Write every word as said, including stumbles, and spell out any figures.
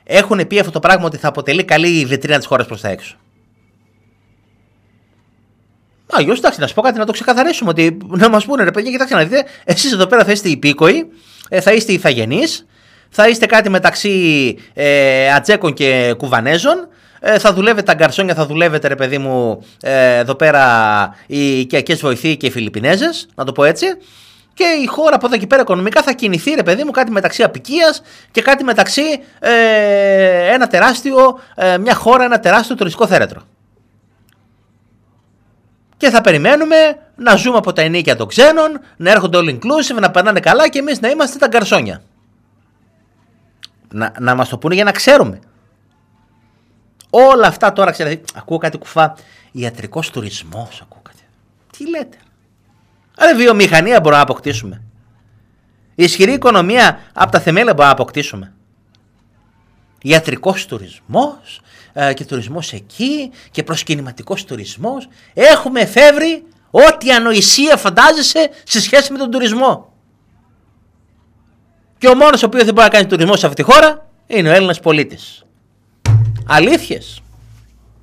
έχουν πει αυτό το πράγμα ότι θα αποτελεί καλή βιτρίνα της χώρας προς τα έξω. Αλλιώς, εντάξει, να σου πω κάτι να το ξεκαθαρίσουμε. Ότι να μας πούνε, ρε παιδιά, κοιτάξτε να δείτε, εσείς εδώ πέρα θα είστε υπήκοοι, θα είστε ηθαγενείς, θα είστε κάτι μεταξύ ε, Ατζέκων και Κουβανέζων, ε, θα δουλεύετε τα γκαρσόνια, θα δουλεύετε, ρε παιδί μου, ε, εδώ πέρα οι οικιακές βοηθοί και οι Φιλιππινέζες, να το πω έτσι. Και η χώρα από εδώ και πέρα οικονομικά θα κινηθεί, ρε παιδί μου, κάτι μεταξύ απικίας και κάτι μεταξύ ε, ένα τεράστιο, ε, μια χώρα, ένα τεράστιο τουριστικό θέρετρο. Και θα περιμένουμε να ζούμε από τα ενίκια των ξένων, να έρχονται all inclusive, να περνάνε καλά και εμείς να είμαστε τα γκαρσόνια. Να, να μας το πούνε για να ξέρουμε. Όλα αυτά τώρα, ξέρετε, ακούω κάτι κουφά. Ιατρικός τουρισμός, ακούω κάτι. Τι λέτε. Άρα βιομηχανία μπορούμε να αποκτήσουμε. Ισχυρή οικονομία από τα θεμέλια μπορούμε να αποκτήσουμε. Ιατρικός τουρισμός ε, και τουρισμός εκεί και προσκυνηματικός τουρισμός. Έχουμε εφεύρει ό,τι ανοησία φαντάζεσαι σε σχέση με τον τουρισμό. Και ο μόνος ο οποίος δεν μπορεί να κάνει τουρισμό σε αυτή τη χώρα είναι ο Έλληνας πολίτης. Αλήθειες.